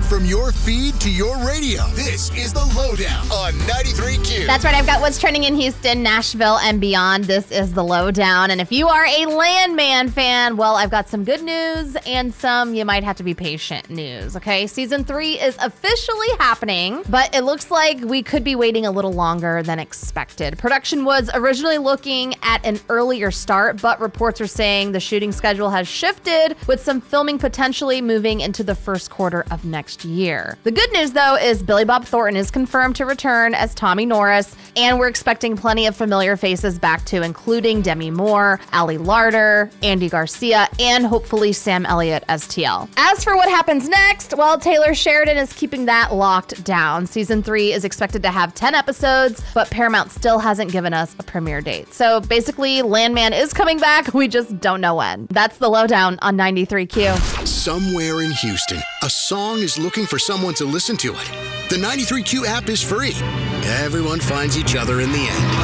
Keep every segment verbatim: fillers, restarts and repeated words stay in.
Right from your feed to your radio. This is The Lowdown on ninety-three Q. That's right. I've got what's trending in Houston, Nashville, and beyond. This is The Lowdown. And if you are a Landman fan, well, I've got some good news and some you might have to be patient news, okay? Season three is officially happening, but it looks like we could be waiting a little longer than expected. Production was originally looking at an earlier start, but reports are saying the shooting schedule has shifted, with some filming potentially moving into the first quarter of next year. The good news, though, is Billy Bob Thornton is confirmed to return as Tommy Norris, and we're expecting plenty of familiar faces back too, including Demi Moore, Ali Larter, Andy Garcia, and hopefully Sam Elliott as T L. As for what happens next, well, Taylor Sheridan is keeping that locked down. Season three is expected to have ten episodes, but Paramount still hasn't given us a premiere date. So basically, Landman is coming back. We just don't know when. That's The Lowdown on ninety-three Q. Somewhere in Houston, a song is looking for someone to listen to it. The ninety-three Q app is free. Everyone finds each other in the end.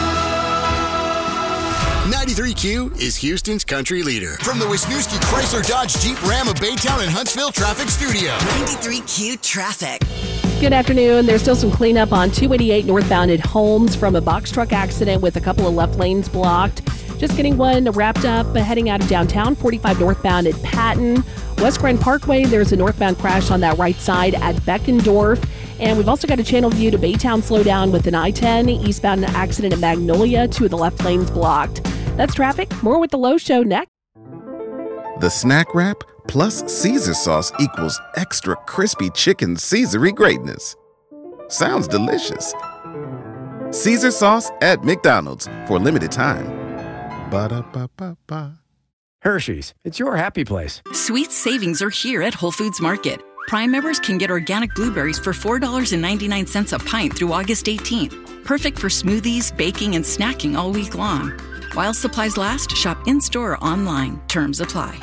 ninety-three Q is Houston's country leader. From the Wisniewski Chrysler Dodge Jeep Ram of Baytown and Huntsville Traffic Studio. ninety-three Q traffic. Good afternoon. There's still some cleanup on two eighty-eight northbound at Holmes from a box truck accident with a couple of left lanes blocked. Just getting one wrapped up heading out of downtown, forty-five northbound at Patton. West Grand Parkway, there's a northbound crash on that right side at Beckendorf. And we've also got a channel view to Baytown slowdown with an I ten eastbound accident at Magnolia, two of the left lanes blocked. That's traffic. More with the Low Show next. The snack wrap plus Caesar sauce equals extra crispy chicken Caesar-y greatness. Sounds delicious. Caesar sauce at McDonald's for a limited time. Ba-da-ba-ba-ba. Hershey's, it's your happy place. Sweet savings are here at Whole Foods Market. Prime members can get organic blueberries for four dollars and ninety-nine cents a pint through August eighteenth. Perfect for smoothies, baking, and snacking all week long. While supplies last, shop in-store or online. Terms apply.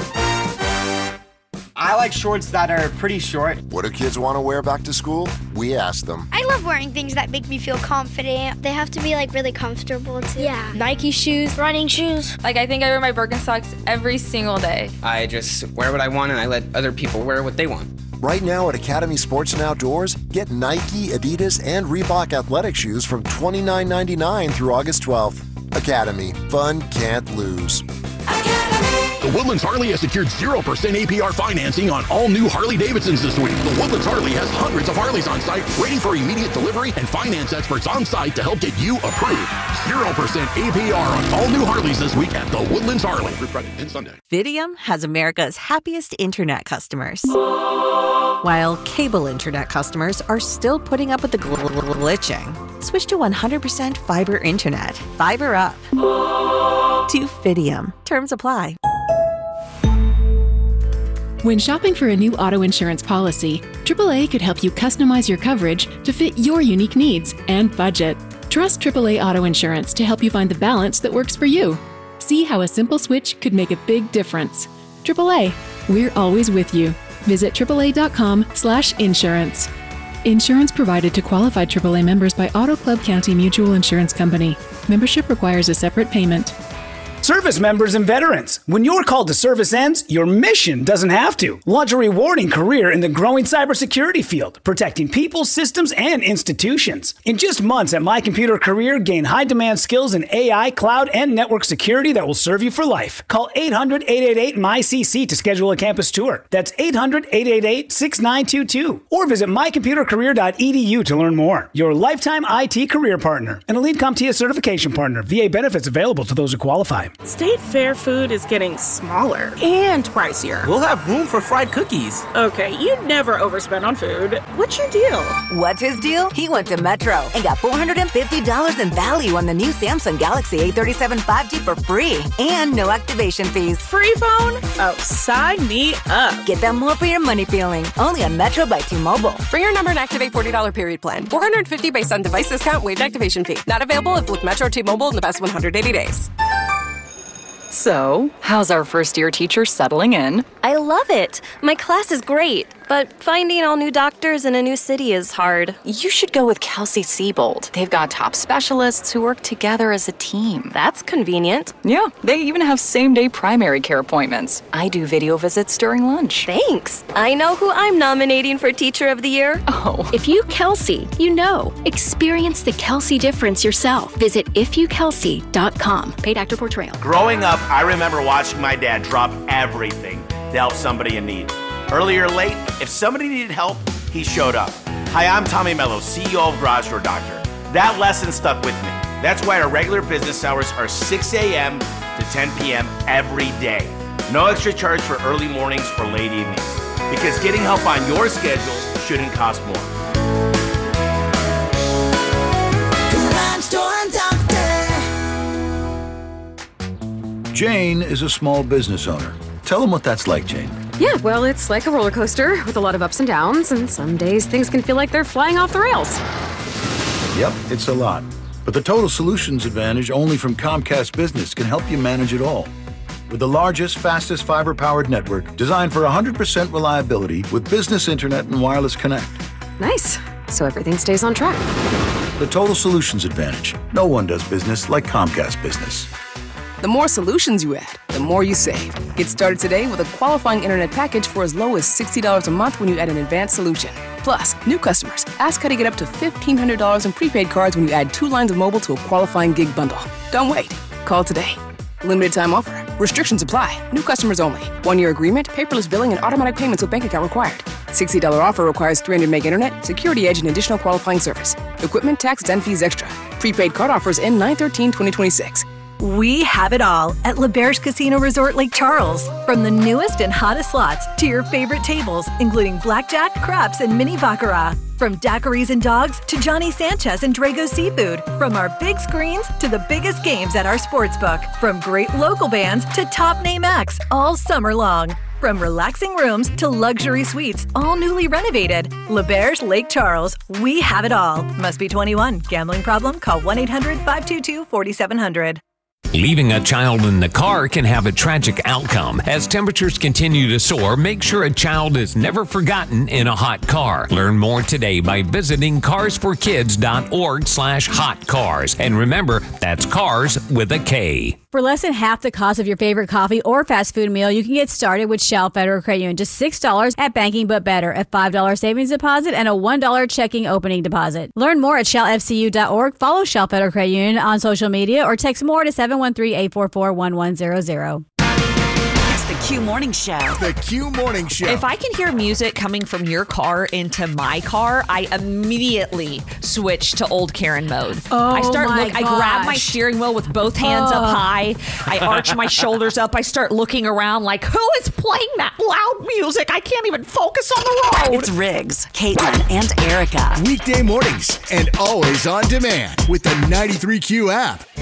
I like shorts that are pretty short. What do kids want to wear back to school? We ask them. I love wearing things that make me feel confident. They have to be like really comfortable too. Yeah. Nike shoes, running shoes. Like I think I wear my Birkenstocks every single day. I just wear what I want and I let other people wear what they want. Right now at Academy Sports and Outdoors, get Nike, Adidas, and Reebok athletic shoes from twenty-nine ninety-nine through August twelfth. Academy. Fun can't lose. The Woodlands Harley has secured zero percent A P R financing on all new Harley-Davidsons this week. The Woodlands Harley has hundreds of Harleys on site, waiting for immediate delivery and finance experts on site to help get you approved. zero percent A P R on all new Harleys this week at the Woodlands Harley. Through Friday and Sunday. Fidium has America's happiest internet customers. While cable internet customers are still putting up with the gl- gl- glitching. Switch to one hundred percent fiber internet. Fiber up. To Fidium. Terms apply. When shopping for a new auto insurance policy, triple A could help you customize your coverage to fit your unique needs and budget. Trust triple A Auto Insurance to help you find the balance that works for you. See how a simple switch could make a big difference. triple A, we're always with you. Visit triple A dot com slash insurance. Insurance provided to qualified triple A members by Auto Club County Mutual Insurance Company. Membership requires a separate payment. Service members and veterans, when your call to service ends, your mission doesn't have to. Launch a rewarding career in the growing cybersecurity field, protecting people, systems, and institutions. In just months at My Computer Career, gain high-demand skills in A I, cloud, and network security that will serve you for life. Call eight hundred, eight eight eight, M Y C C to schedule a campus tour. That's eight hundred, eight eight eight, six nine two two. Or visit my computer career dot e d u to learn more. Your lifetime I T career partner. An Elite CompTIA certification partner. V A benefits available to those who qualify. State Fair food is getting smaller and pricier. We'll have room for fried cookies. Okay, you never overspend on food. What's your deal? What's his deal? He went to Metro and got four hundred fifty dollars in value on the new Samsung Galaxy A thirty-seven five G for free and no activation fees. Free phone? Oh, sign me up. Get that more for your money feeling. Only on Metro by T-Mobile. Bring your number and activate forty dollars period plan. four hundred fifty based on device discount, waived activation fee. Not available if with Metro T-Mobile in the past one hundred eighty days. So, how's our first year teacher settling in? I love it. My class is great. but finding all new doctors in a new city is hard. You should go with Kelsey-Seybold. They've got top specialists who work together as a team. That's convenient. Yeah, they even have same-day primary care appointments. I do video visits during lunch. Thanks. I know who I'm nominating for Teacher of the Year. Oh. If you Kelsey, you know. Experience the Kelsey difference yourself. Visit if you kelsey dot com. Paid actor portrayal. Growing up, I remember watching my dad drop everything to help somebody in need. Early or late, if somebody needed help, he showed up. Hi, I'm Tommy Mello, C E O of Garage Door Doctor. That lesson stuck with me. That's why our regular business hours are six a.m. to ten p.m. every day. No extra charge for early mornings or late evenings. Because getting help on your schedule shouldn't cost more. Garage Door Doctor. Jane is a small business owner. Tell them what that's like, Jane. Yeah, well, it's like a roller coaster with a lot of ups and downs, and some days things can feel like they're flying off the rails. Yep, it's a lot. But the Total Solutions Advantage only from Comcast Business can help you manage it all. With the largest, fastest fiber-powered network designed for one hundred percent reliability with business internet and wireless connect. Nice. So everything stays on track. The Total Solutions Advantage. No one does business like Comcast Business. The more solutions you add, the more you save. Get started today with a qualifying internet package for as low as sixty dollars a month when you add an advanced solution. Plus, new customers, ask how to get up to fifteen hundred dollars in prepaid cards when you add two lines of mobile to a qualifying gig bundle. Don't wait. Call today. Limited time offer. Restrictions apply. New customers only. One-year agreement, paperless billing, and automatic payments with bank account required. sixty dollars offer requires three hundred meg internet, security edge, and additional qualifying service. Equipment, tax, and fees extra. Prepaid card offers end nine thirteen twenty twenty-six. We have it all at L'Auberge Casino Resort Lake Charles. From the newest and hottest slots to your favorite tables, including blackjack, craps, and mini baccarat. From daiquiris and dogs to Johnny Sanchez and Drago Seafood. From our big screens to the biggest games at our sportsbook. From great local bands to top name acts all summer long. From relaxing rooms to luxury suites, all newly renovated. L'Auberge Lake Charles. We have it all. Must be twenty-one. Gambling problem? Call one eight hundred five two two four seven zero zero. Leaving a child in the car can have a tragic outcome. As temperatures continue to soar, make sure a child is never forgotten in a hot car. Learn more today by visiting cars for kids dot org slash hot cars. And remember, that's cars with a K. For less than half the cost of your favorite coffee or fast food meal, you can get started with Shell Federal Credit Union. Just six dollars at Banking But Better, a five dollars savings deposit, and a one dollar checking opening deposit. Learn more at shell f c u dot org. Follow Shell Federal Credit Union on social media or text more to seven one three, eight four four, one one zero zero. The Q Morning Show. The Q Morning Show. If I can hear music coming from your car into my car, I immediately switch to old Karen mode. Oh, I start my look. I grab my steering wheel with both hands Oh. up high. I arch my shoulders up. I start looking around like, who is playing that loud music? I can't even focus on the road. It's Riggs, Caitlin, and Erica. Weekday mornings and always on demand with the ninety-three Q app.